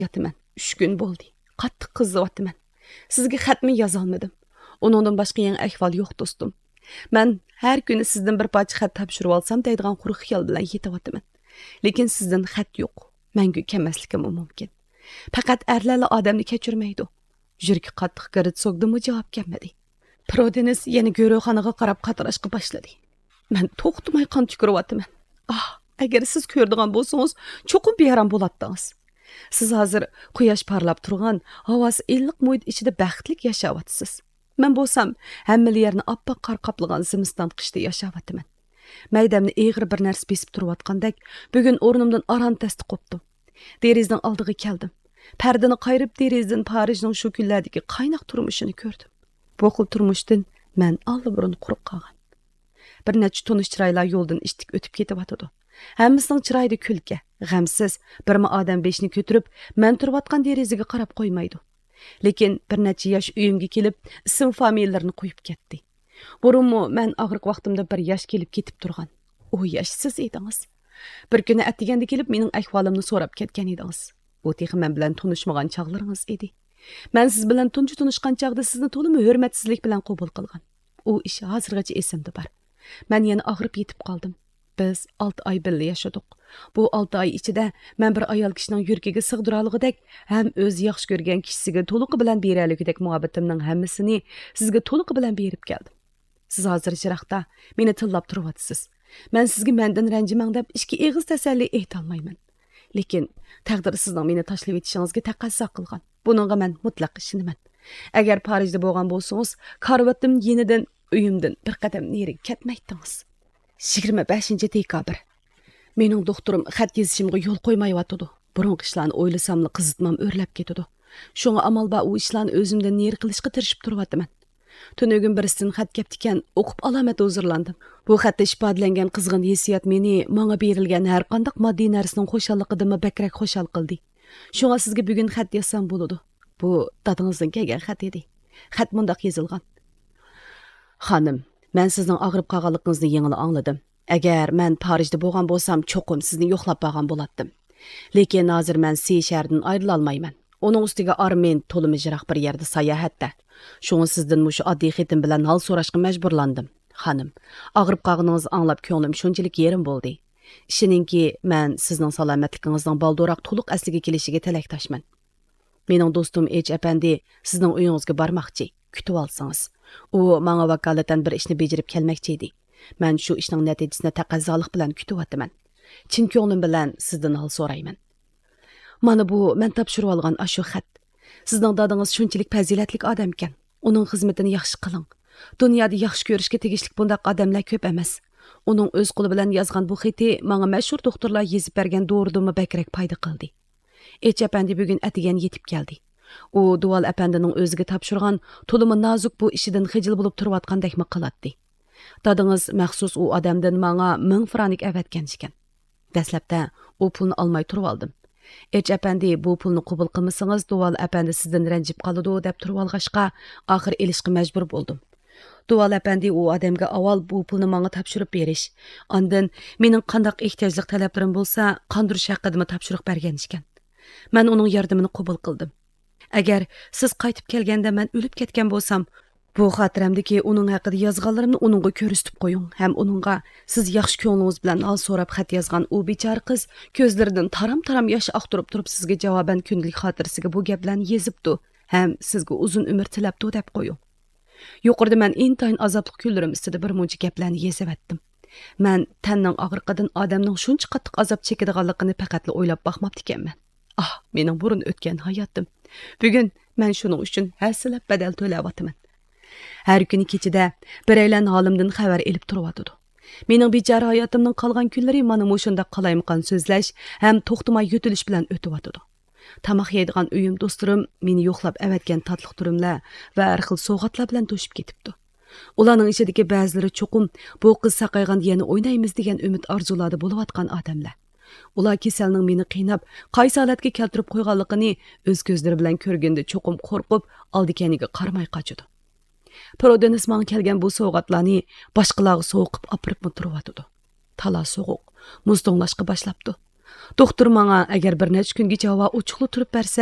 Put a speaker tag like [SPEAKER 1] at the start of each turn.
[SPEAKER 1] Yatıman. 3 gün bo'ldi. Qattiq qiziqyapman. Sizga xatmi yoza olmadim. Uningdan boshqa yangi ahvol yo'q do'stim. Men har kuni sizdan bir parcha xat topshirib olsam deydigan quruq xiyol bilan yetyapman. Lekin sizdan xat yo'q. Menga kelmasligim mumkin. Faqat erlarlar odamni kechirmaydi. Yuragi qattiq garit so'gdimi javob kelmadi. Prodenis yana go'roxonaga qarab qatirashga boshladi. Men to'xtamay qon tukiryapman. Agar siz ko'rdigan bo'lsangiz, cho'qim beharam bo'ladingiz. Siz hozir quyosh parlab turgan, havosi illiq muhit ichida baxtli yashayapsiz. Men bo'lsam, hamma yerni oppoq qor qoplagan zimiston qishda yashayapman. Maydamni eg'ir bir narsa besib turayotgandek, bugun o'rnimdan aron tasti qopdim. Derizning oldiga keldim. Pardani qayrib derizdan Parijning shu kunlardagi qaynoq turmushini ko'rdim. Bu xil turmushdan men allburun quruq qolgan. Bir necha tunish chiroylar yo'ldan ishtik o'tib ketyapti. Hammasining chiroyida kulki, g'amsiz, birma odam beshni ko'tirib, men turayotgan derazaga qarab qo'ymaydi. Lekin bir necha yosh uyimga kelib, ism familiyalarini qo'yib ketdi. Burunmi men og'riq vaqtimda bir yosh kelib ketib turgan. U yosh siz edingiz. Bir kuni atiganda kelib mening ahvolimni so'rab ketgan edingiz. Bu texi men bilan tanishmagan chog'laringiz edi. Men siz bilan tunji tanishgan chog'da sizni to'liq hurmatsizlik bilan qabul qilgan. U ish hozirgacha esimda bor. Men yana og'rib yetib qoldim. Biz 6 oy birga yashadik. Bu 6 oy ichida men bir ayol kishining yurkiga sig'diraligidek ham o'z yaxshi ko'rgan kishisiga to'liq bilan beraligidek muhabbatimning hammasini sizga to'liq bilan berib keldim. Siz hozir chiroqda meni tillab turyapsiz. Men sizga mendan ranjimang deb ikki eg'iz tasalli aytolmayman. Lekin taqdir sizning meni tashlab etishingizga taqozo qilgan. Buningga men mutlaq ishonaman. Agar Parijda bo'lgan bo'lsangiz, karvatim yenidan uyimdan bir qadam nariga ketmaydingiz. 25 dekabr. Mening doktorim xat yozishimga yo'l qo'ymayotdi. Burungi ishlarni o'ylasamla qizitmam o'rlab ketadi. Shunga amal ba u ishlarni o'zimdan neri qilishga tirishib turyapman. Tunugin birisidan xat kelibdikan, o'qib alomat huzurlandim. Bu xatda ifodalangan qizg'in hissiyat meni menga berilgan har qanday moddiy narsaning xo'shalligidan bakrak xo'shal qildi. Shunga sizga bugun xat yozsam bo'ladi. Bu dadingizdan kelgan xat edi. Xat mundaq yozilgan. Xonim, men sizning og'rib qolganligingizni yengil angladim. Agar men Parijda bo'lgan bo'lsam, cho'qim sizni yo'qlab borgan bo'lardim. Lekin hozir men Si shahardan ayrila olmayman. Uning ustiga Armen to'limi jiroq bir yerda sayohatda. Shunga sizdan mushu oddiy xatim bilan hal so'rashga majburlandim. Xonim, og'rib qolganingizni anglab ko'nglim shunchalik yerim bo'ldi. Ishoningki, men sizning salomatligingizning balduroq to'liq asliga kelishiga tilakdoshman. Mening do'stim H. Apandi sizning uyingizga bormoqchi. Kutib olsangiz. U menga vakolatan bir ishni bajarib kelmoqchi edi. Men shu ishning natijasini taqozolik bilan kutyapman. Chin ko'nglim bilan sizdan hal so'rayman. Mana bu men topshirib olgan shu xat. Sizning dadingiz shunchalik fazilatli odam ekan. Uning xizmatini yaxshi qiling. Dunyoda yaxshi ko'rishga tegishli bunday odamlar ko'p emas. Uning o'z qo'li bilan yozgan bu xati menga mashhur doktorlar yozib bergan doridan bakrak foyda qildi. H. Apandi bugun atigan yetib keldi. U Duval apandining o'ziga topshirgan to'limi nozik bu ishidan xijil bo'lib turayotgandekmi qiladi. Dadingiz maxsus u odamdan menga 1000 franik avatgan ekan. Dastlabda u pulni olmay turib oldim. H. Apandi bu pulni qabul qilmasangiz Duval apandi sizdan ranjib qoladi deb turib olg'ashqa oxir elishga majbur bo'ldim. Duval apandi u odamga avval bu pulni menga topshirib berish, ondan mening qanday ehtiyojlik talablarim bo'lsa, qondirish haqida topshiriq bergan ekan. Men uning yordamini qabul qildim. Agar siz qaytib kelganda men o'lib ketgan bo'lsam, bu xotiramdagi uning haqida yozganlarimni uningga ko'rsatib qo'ying. Ham uningga siz yaxshi ko'nglingiz bilan hal so'rab xat yozgan u bechora qiz ko'zlaridan taram-taram yosh oqtirib turib sizga javoban kundalik xotirasiga bu gaplarni yozibdi. Ham sizga uzun umr tilabdi deb qo'ying. Yuqorida men intayin azobli kunlarim ustida bir muncha gaplarni yozib etdim. Men tanning og'riqidan odamning shuncha qattiq azob chekadiganligini faqat o'ylab boqmabdi ekanman. Mening burun o'tgan hayotim. Bugun men shuning uchun hasilab badal to'layapman. Har kuni kechida biraylan holimdan xabar elib turibdi. Mening bechora hayotimning qolgan kunlari mana shunda qalaymaqan so'zlash ham to'xtamay yutilish bilan o'tyapti. Tamoq yeydigan uyim do'stlarim meni yo'qlab avatgan tatliq turimlar va har xil sovg'atlar bilan to'shib ketibdi. Ularning ichidagi ba'zilari cho'qim bu qiz saqayganda yana o'ynaymiz degan umid orzularda bo'layotgan odamlar. Ular kasalning meni qiynab, qaysi holatga keltirib qo'yganligini o'z ko'zlari bilan ko'rganda cho'qim qo'rqib, oldikaniga qaramay qochdi. Prodenis menga kelgan bu sovg'atlarni boshqalarga so'qib opirib turibdi. Tala so'g'uq, muz to'nglashga boshlabdi. Doktor manga agar bir necha kungacha havo ochiqli turib bersa